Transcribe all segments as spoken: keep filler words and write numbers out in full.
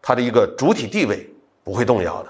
它的一个主体地位不会动摇的。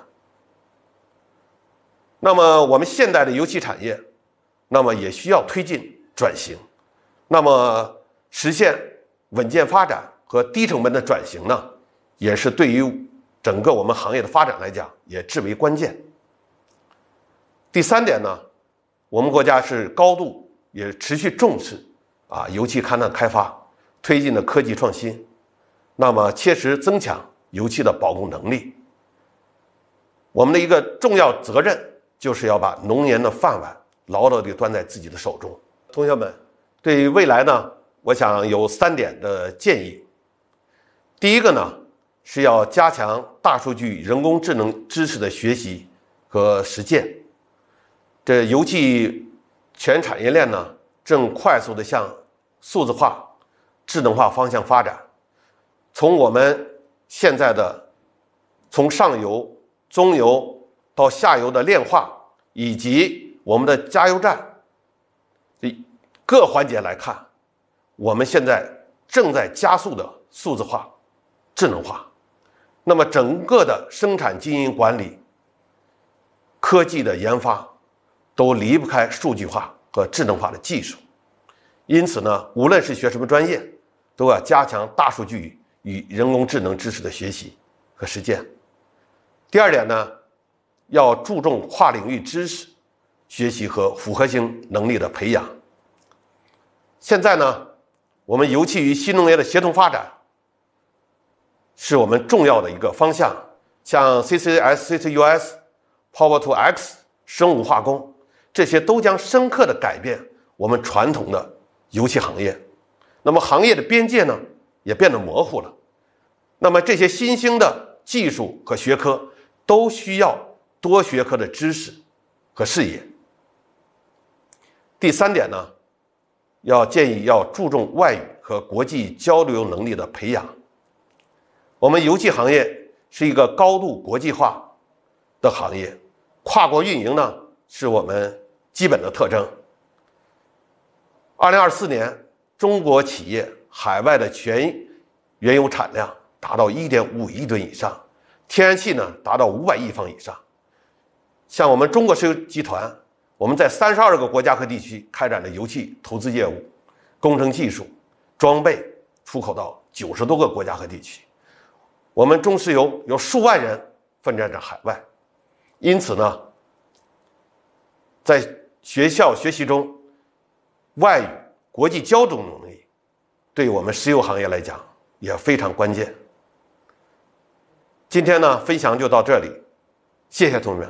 那么我们现代的油气产业，那么也需要推进转型，那么实现稳健发展和低成本的转型呢，也是对于整个我们行业的发展来讲也至为关键。第三点呢，我们国家是高度也持续重视啊油气勘探开发，推进的科技创新，那么切实增强油气的保供能力。我们的一个重要责任就是要把农研的饭碗牢牢地端在自己的手中。同学们，对于未来呢，我想有三点的建议。第一个呢，是要加强大数据、人工智能知识的学习和实践。这油气全产业链呢，正快速地向数字化、智能化方向发展。从我们现在的从上游、中游到下游的炼化，以及我们的加油站各环节来看，我们现在正在加速的数字化、智能化。那么整个的生产经营管理、科技的研发都离不开数据化和智能化的技术。因此呢，无论是学什么专业，都要加强大数据与人工智能知识的学习和实践。第二点呢，要注重跨领域知识学习和复合型能力的培养。现在呢，我们油气与新农业的协同发展是我们重要的一个方向，像 C C S、C C U S、Power to X、生物化工，这些都将深刻地改变我们传统的油气行业。那么行业的边界呢，也变得模糊了。那么这些新兴的技术和学科都需要多学科的知识和视野。第三点呢，要建议要注重外语和国际交流能力的培养。我们油气行业是一个高度国际化的行业，跨国运营呢是我们基本的特征。二零二四年，中国企业海外的全原油产量达到 一点五亿吨以上，天然气呢达到五百亿方以上。像我们中国石油集团，我们在三十二个国家和地区开展了油气投资业务、工程技术、装备出口到九十多个国家和地区。我们中石油有数万人奋战在海外，因此呢，在学校学习中，外语、国际交流能力对我们石油行业来讲也非常关键。今天呢，分享就到这里，谢谢同学们。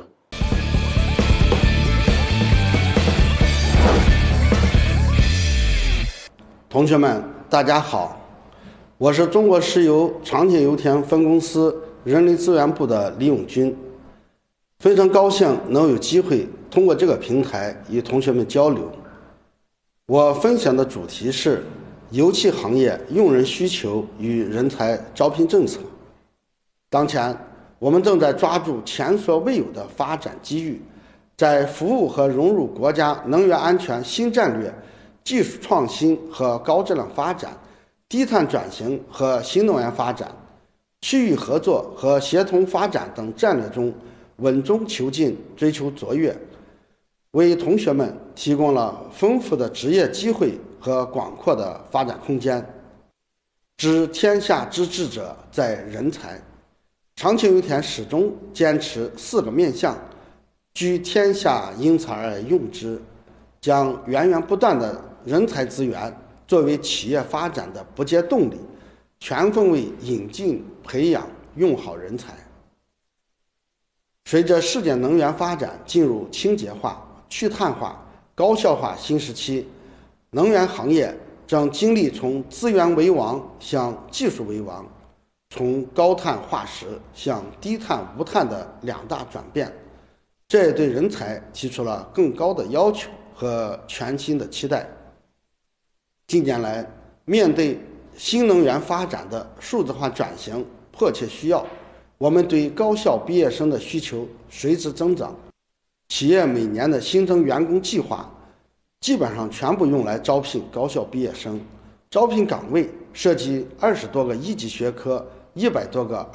同学们，大家好，我是中国石油长庆油田分公司人力资源部的李永军，非常高兴能有机会通过这个平台与同学们交流。我分享的主题是油气行业用人需求与人才招聘政策。当前，我们正在抓住前所未有的发展机遇，在服务和融入国家能源安全新战略、技术创新和高质量发展、低碳转型和新能源发展、区域合作和协同发展等战略中稳中求进，追求卓越，为同学们提供了丰富的职业机会和广阔的发展空间。知天下之志者在人才，长庆油田始终坚持四个面向，居天下英才而用之，将源源不断的人才资源作为企业发展的不竭动力，全方位引进、培养、用好人才。随着世界能源发展进入清洁化、去碳化、高效化新时期，能源行业正经历从资源为王向技术为王，从高碳化石向低碳无碳的两大转变，这也对人才提出了更高的要求和全新的期待。近年来，面对新能源发展的数字化转型迫切需要，我们对高校毕业生的需求随之增长。企业每年的新增员工计划基本上全部用来招聘高校毕业生，招聘岗位涉及二十多个一级学科，一百多个